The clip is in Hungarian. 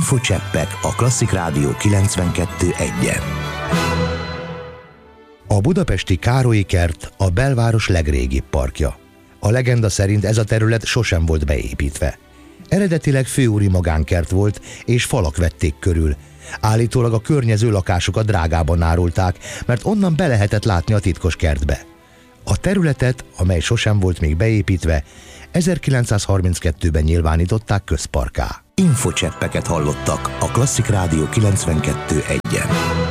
Infocseppek a Klasszik Rádió 92.1-en. A budapesti Károlyi kert a belváros legrégibb parkja. A legenda szerint ez a terület sosem volt beépítve. Eredetileg főúri magánkert volt, és falak vették körül. Állítólag a környező lakásokat drágában árulták, mert onnan be lehetett látni a titkos kertbe. A területet, amely sosem volt még beépítve, 1932-ben nyilvánították közparkká. Infocseppeket hallottak a Klasszik Rádió 92.1-en.